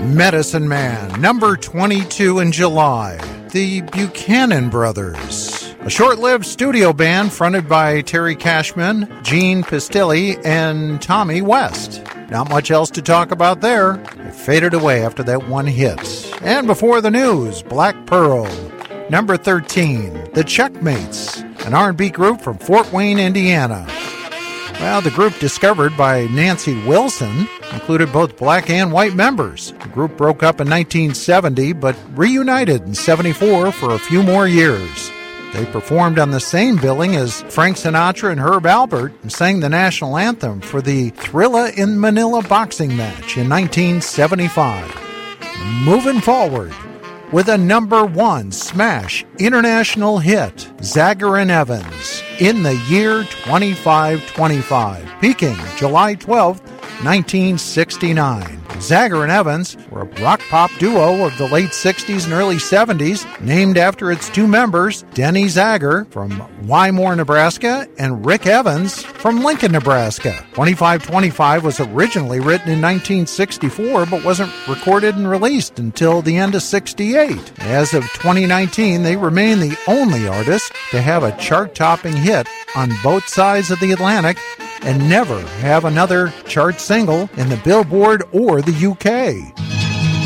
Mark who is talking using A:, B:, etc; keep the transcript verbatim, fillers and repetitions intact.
A: Medicine Man, number twenty-two in July. The Buchanan Brothers, a short-lived studio band fronted by Terry Cashman, Gene Pistilli, and Tommy West. Not much else to talk about there. It faded away after that one hit. And before the news, Black Pearl, number thirteen. The Checkmates, an R and B group from Fort Wayne, Indiana. Well, the group, discovered by Nancy Wilson, included both black and white members. The group broke up in nineteen seventy, but reunited in seventy-four for a few more years. They performed on the same billing as Frank Sinatra and Herb Alpert and sang the national anthem for the Thrilla in Manila boxing match in nineteen seventy-five. Moving forward with a number one smash international hit, Zager and Evans, in the year twenty-five twenty-five, peaking July twelfth, nineteen sixty-nine. Zager and Evans were a rock-pop duo of the late sixties and early seventies, named after its two members, Denny Zager from Wymore, Nebraska, and Rick Evans from Lincoln, Nebraska. twenty-five twenty-five was originally written in nineteen sixty-four, but wasn't recorded and released until the end of sixty-eight. As of twenty nineteen, they remain the only artist to have a chart-topping hit on both sides of the Atlantic and never have another chart single in the Billboard or the U K.